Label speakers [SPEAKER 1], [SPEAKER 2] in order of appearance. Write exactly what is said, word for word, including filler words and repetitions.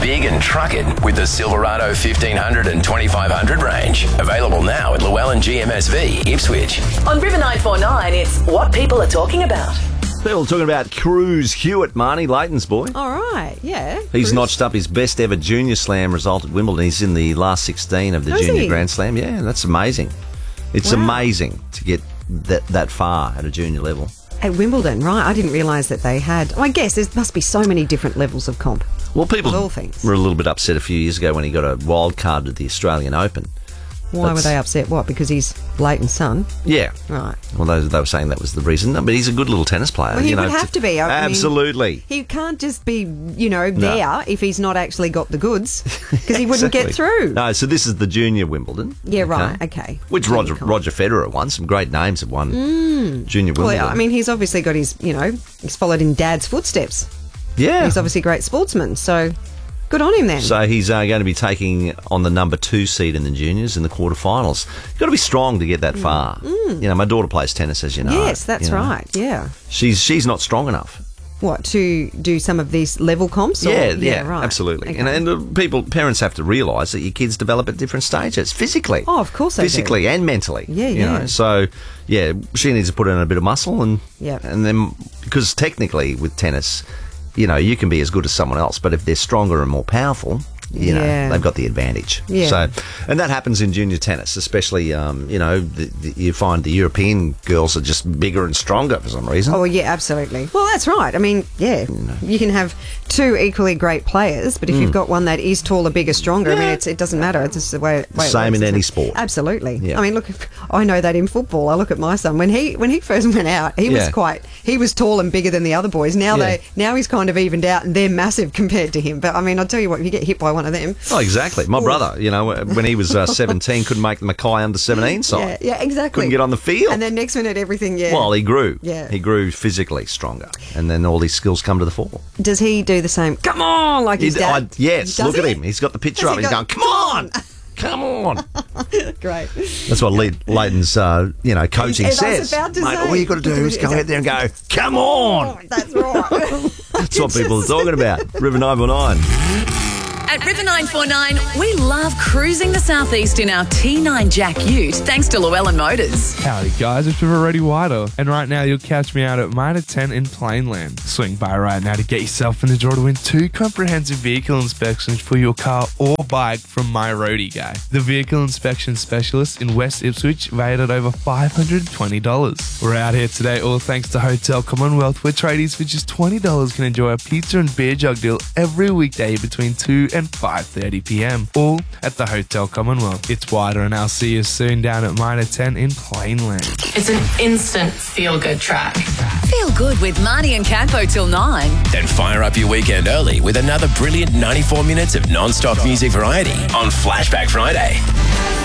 [SPEAKER 1] big and truck it with the Silverado fifteen hundred and twenty-five hundred range. Available now at Llewellyn G M S V, Ipswich.
[SPEAKER 2] On River nine four nine, it's what people are talking about.
[SPEAKER 3] People talking about Cruz Hewitt, Marnie, Leighton's boy.
[SPEAKER 4] All right, yeah.
[SPEAKER 3] He's
[SPEAKER 4] Cruz.
[SPEAKER 3] notched up his best ever junior slam result at Wimbledon. He's in the last sixteen of the
[SPEAKER 4] Is
[SPEAKER 3] junior
[SPEAKER 4] he?
[SPEAKER 3] Grand Slam. Yeah, that's amazing. It's
[SPEAKER 4] Wow.
[SPEAKER 3] amazing to get that, that far at a junior level.
[SPEAKER 4] At Wimbledon, right? I didn't realise that they had... Oh, I guess there must be so many different levels of comp.
[SPEAKER 3] Well, people
[SPEAKER 4] Of all things.
[SPEAKER 3] were a little bit upset a few years ago when he got a wild card at the Australian Open.
[SPEAKER 4] Why
[SPEAKER 3] That's-
[SPEAKER 4] were they upset? What, because he's Leighton's son?
[SPEAKER 3] Yeah.
[SPEAKER 4] Right.
[SPEAKER 3] Well, they, they were saying that was the reason. No, but he's a good little tennis player.
[SPEAKER 4] Well, he
[SPEAKER 3] you know,
[SPEAKER 4] would have to be. I mean,
[SPEAKER 3] absolutely.
[SPEAKER 4] He can't just be, you know, there if he's not actually got the goods, because he wouldn't
[SPEAKER 3] Exactly.
[SPEAKER 4] get through.
[SPEAKER 3] No, so this is the junior Wimbledon.
[SPEAKER 4] Yeah, right, okay.
[SPEAKER 3] Which
[SPEAKER 4] Junior
[SPEAKER 3] Roger,
[SPEAKER 4] comp.
[SPEAKER 3] Roger Federer won. Some great names have won junior Wimbledon.
[SPEAKER 4] Well, I mean, he's obviously got his, you know, he's followed in Dad's footsteps.
[SPEAKER 3] yeah.
[SPEAKER 4] He's obviously a great sportsman, so good on him then.
[SPEAKER 3] So he's uh, going to be taking on the number two seed in the juniors in the quarterfinals. You've got to be strong to get that far. You know, my daughter plays tennis, as you know.
[SPEAKER 4] yes, that's
[SPEAKER 3] you know.
[SPEAKER 4] right, yeah.
[SPEAKER 3] She's she's not strong enough.
[SPEAKER 4] What, to do some of these level comps? Or?
[SPEAKER 3] Yeah, yeah,
[SPEAKER 4] right.
[SPEAKER 3] absolutely.
[SPEAKER 4] Okay.
[SPEAKER 3] And, and the people, parents have to realise that your kids develop at different stages, physically.
[SPEAKER 4] Oh, of course they do.
[SPEAKER 3] Physically and mentally.
[SPEAKER 4] Yeah,
[SPEAKER 3] you
[SPEAKER 4] yeah.
[SPEAKER 3] Know? So, yeah, she needs to put in a bit of muscle, and
[SPEAKER 4] Yep.
[SPEAKER 3] and then because technically with tennis, you know, you can be as good as someone else, but if they're stronger and more powerful, you know,
[SPEAKER 4] Yeah.
[SPEAKER 3] they've got the advantage.
[SPEAKER 4] Yeah.
[SPEAKER 3] So, and that happens in junior tennis, especially, um, you know, the, the, you find the European girls are just bigger and stronger for some reason.
[SPEAKER 4] Oh, yeah, absolutely. Well, that's right. I mean, yeah, you can have two equally great players, but if you've got one that is taller, bigger, stronger, I mean,
[SPEAKER 3] Mm. Yeah.
[SPEAKER 4] it's, it doesn't matter. It's just the way, way it
[SPEAKER 3] Same
[SPEAKER 4] works,
[SPEAKER 3] in
[SPEAKER 4] isn't
[SPEAKER 3] any
[SPEAKER 4] it?
[SPEAKER 3] sport.
[SPEAKER 4] Absolutely.
[SPEAKER 3] Yeah.
[SPEAKER 4] I mean, look, I know that in football. I look at my son when he when he first went out, he was
[SPEAKER 3] Yeah.
[SPEAKER 4] quite he was tall and bigger than the other boys. Now
[SPEAKER 3] Yeah.
[SPEAKER 4] they now he's kind of evened out, and they're massive compared to him. But I mean, I'll tell you what, if you get hit by one of them,
[SPEAKER 3] Oh, exactly. My brother, you know, when he was uh, seventeen, couldn't make the Mackay under seventeen
[SPEAKER 4] yeah,
[SPEAKER 3] side.
[SPEAKER 4] yeah, exactly.
[SPEAKER 3] Couldn't get on the field.
[SPEAKER 4] And then next minute, everything, yeah.
[SPEAKER 3] Well, he grew.
[SPEAKER 4] Yeah.
[SPEAKER 3] He grew physically stronger. And then all these skills come to the fore.
[SPEAKER 4] Does he do the same? Come on, like his
[SPEAKER 3] He-
[SPEAKER 4] dad.
[SPEAKER 3] I- yes,
[SPEAKER 4] Does
[SPEAKER 3] look at
[SPEAKER 4] he?
[SPEAKER 3] him. He's got the picture
[SPEAKER 4] Has
[SPEAKER 3] up.
[SPEAKER 4] he
[SPEAKER 3] He's
[SPEAKER 4] got-
[SPEAKER 3] going, come on! Come on!
[SPEAKER 4] Great.
[SPEAKER 3] That's what Le- Leighton's, uh, you know, coaching
[SPEAKER 4] And I was
[SPEAKER 3] says.
[SPEAKER 4] about to
[SPEAKER 3] Mate,
[SPEAKER 4] say-
[SPEAKER 3] all you got to do is go out there and go, come on!
[SPEAKER 4] That's right.
[SPEAKER 3] That's what people are talking about. River nine four nine.
[SPEAKER 2] At River nine four nine, we love cruising the southeast in our T nine Jack Ute, thanks to Llewellyn Motors.
[SPEAKER 5] Howdy guys, it's River Reddy Wider, and right now you'll catch me out at Mitre ten in Plainland. Swing by right now to get yourself in the draw to win two comprehensive vehicle inspections for your car or bike from My Roadie Guy, the vehicle inspection specialist in West Ipswich, valued at over five hundred twenty dollars. We're out here today all thanks to Hotel Commonwealth, where tradies for just twenty dollars can enjoy a pizza and beer jug deal every weekday between two and five thirty p.m. all at the Hotel Commonwealth. It's Wider, and I'll see you soon down at Mitre ten in Plainland.
[SPEAKER 6] It's an instant feel-good track.
[SPEAKER 2] Feel good with Marnie and Campo till nine.
[SPEAKER 1] Then fire up your weekend early with another brilliant ninety-four minutes of non-stop music variety on Flashback Friday.